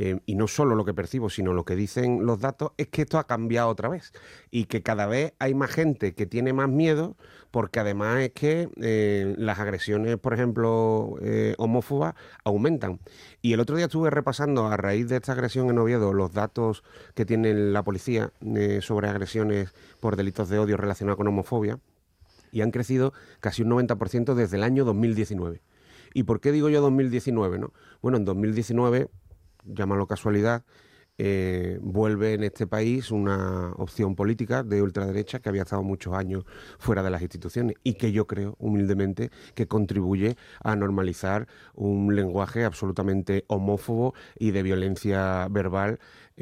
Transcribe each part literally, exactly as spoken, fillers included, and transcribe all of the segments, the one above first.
eh, y no solo lo que percibo, sino lo que dicen los datos, es que esto ha cambiado otra vez y que cada vez hay más gente que tiene más miedo, porque además es que eh, las agresiones, por ejemplo, eh, homófobas, aumentan. Y el otro día estuve repasando, a raíz de esta agresión en Oviedo, los datos que tiene la policía eh, sobre agresiones por delitos de odio relacionados con homofobia, y han crecido casi un noventa por ciento desde el año dos mil diecinueve. ¿Y por qué digo yo dos mil diecinueve, no? Bueno, en dos mil diecinueve, llámalo casualidad, eh, vuelve en este país una opción política de ultraderecha que había estado muchos años fuera de las instituciones y que yo creo, humildemente, que contribuye a normalizar un lenguaje absolutamente homófobo y de violencia verbal,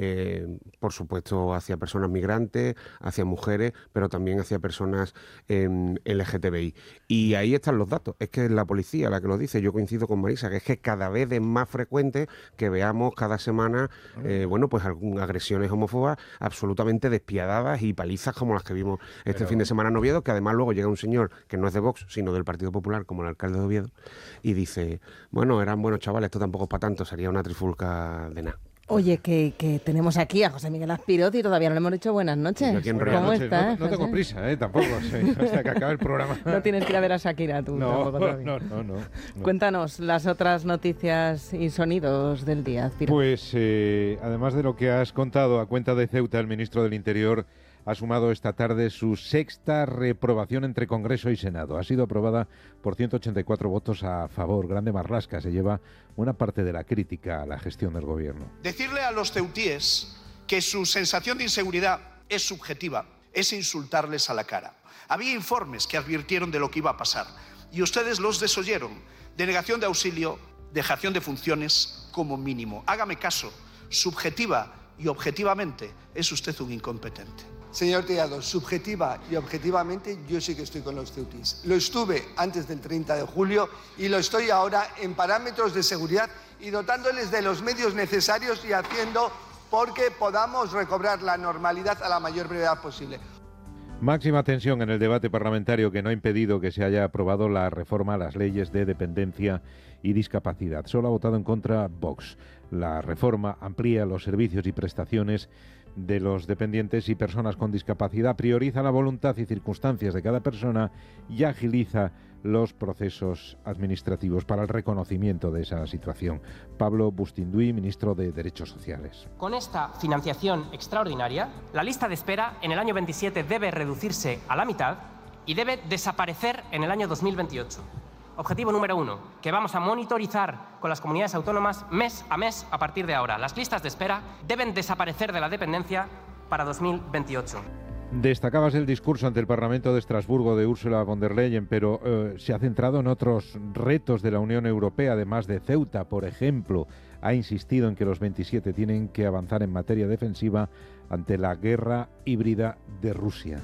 eh, por supuesto, hacia personas migrantes, hacia mujeres, pero también hacia personas eh, L G T B I. Y ahí están los datos. Es que es la policía la que lo dice. Yo coincido con Marisa, que es que cada vez es más frecuente que veamos cada semana, eh, bueno, pues algunas agresiones homófobas absolutamente despiadadas y palizas como las que vimos este Pero... fin de semana en Oviedo, que además luego llega un señor que no es de Vox, sino del Partido Popular, como el alcalde de Oviedo, y dice, bueno, eran buenos chavales, esto tampoco es para tanto, sería una trifulca de nada. Oye, que, que tenemos aquí a José Miguel Azpiroz y todavía no le hemos dicho buenas noches. ¿Cómo estás? No, no tengo prisa, ¿eh? Tampoco, sí, hasta que acabe el programa. No tienes que ir a ver a Shakira tú no, tampoco todavía. No, no, no, no. Cuéntanos las otras noticias y sonidos del día, Azpiroz. Pues, eh, además de lo que has contado, a cuenta de Ceuta, el ministro del Interior ha sumado esta tarde su sexta reprobación entre Congreso y Senado. Ha sido aprobada por ciento ochenta y cuatro votos a favor. Grande Marlaska se lleva una parte de la crítica a la gestión del gobierno. Decirle a los ceutíes que su sensación de inseguridad es subjetiva es insultarles a la cara. Había informes que advirtieron de lo que iba a pasar y ustedes los desoyeron. Denegación de auxilio, dejación de funciones como mínimo. Hágame caso, subjetiva y objetivamente es usted un incompetente. Señor Tellado, subjetiva y objetivamente yo sí que estoy con los ceutíes. Lo estuve antes del treinta de julio y lo estoy ahora en parámetros de seguridad y dotándoles de los medios necesarios y haciendo porque podamos recobrar la normalidad a la mayor brevedad posible. Máxima tensión en el debate parlamentario que no ha impedido que se haya aprobado la reforma a las leyes de dependencia y discapacidad. Solo ha votado en contra Vox. La reforma amplía los servicios y prestaciones de los dependientes y personas con discapacidad, prioriza la voluntad y circunstancias de cada persona y agiliza los procesos administrativos para el reconocimiento de esa situación. Pablo Bustinduy, ministro de Derechos Sociales. Con esta financiación extraordinaria, la lista de espera en el año veintisiete debe reducirse a la mitad y debe desaparecer en el año dos mil veintiocho. Objetivo número uno, que vamos a monitorizar con las comunidades autónomas mes a mes a partir de ahora. Las listas de espera deben desaparecer de la dependencia para dos mil veintiocho. Destacabas el discurso ante el Parlamento de Estrasburgo de Ursula von der Leyen, pero eh, se ha centrado en otros retos de la Unión Europea, además de Ceuta, por ejemplo. Ha insistido en que los veintisiete tienen que avanzar en materia defensiva ante la guerra híbrida de Rusia.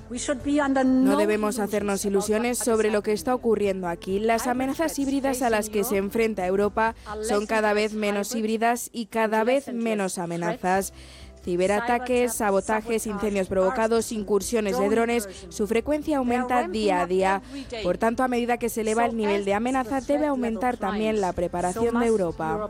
No debemos hacernos ilusiones sobre lo que está ocurriendo aquí. Las amenazas híbridas a las que se enfrenta Europa son cada vez menos híbridas y cada vez menos amenazas. Ciberataques, sabotajes, incendios provocados, incursiones de drones, su frecuencia aumenta día a día. Por tanto, a medida que se eleva el nivel de amenaza, debe aumentar también la preparación de Europa.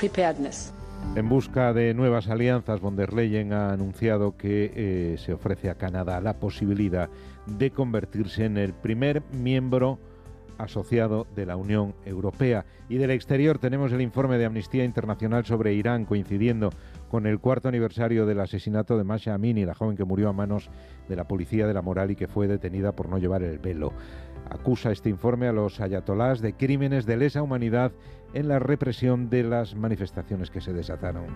En busca de nuevas alianzas, von der Leyen ha anunciado que eh, se ofrece a Canadá la posibilidad de convertirse en el primer miembro asociado de la Unión Europea. Y del exterior tenemos el informe de Amnistía Internacional sobre Irán, coincidiendo con el cuarto aniversario del asesinato de Mahsa Amini, la joven que murió a manos de la policía de la moral y que fue detenida por no llevar el velo. Acusa este informe a los ayatolás de crímenes de lesa humanidad en la represión de las manifestaciones que se desataron.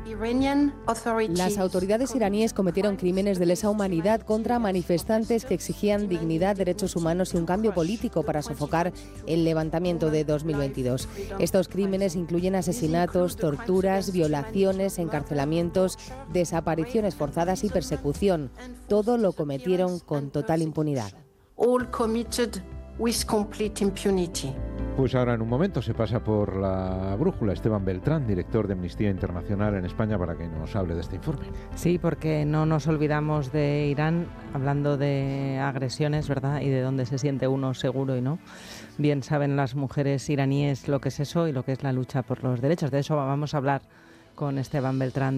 Las autoridades iraníes cometieron crímenes de lesa humanidad contra manifestantes que exigían dignidad, derechos humanos y un cambio político para sofocar el levantamiento de dos mil veintidós. Estos crímenes incluyen asesinatos, torturas, violaciones, encarcelamientos, desapariciones forzadas y persecución. Todo lo cometieron con total impunidad. All committed with complete impunity. Pues ahora en un momento se pasa por la brújula Esteban Beltrán, director de Amnistía Internacional en España, para que nos hable de este informe. Sí, porque no nos olvidamos de Irán, hablando de agresiones, ¿verdad? Y de dónde se siente uno seguro y no. Bien saben las mujeres iraníes lo que es eso y lo que es la lucha por los derechos. De eso vamos a hablar con Esteban Beltrán.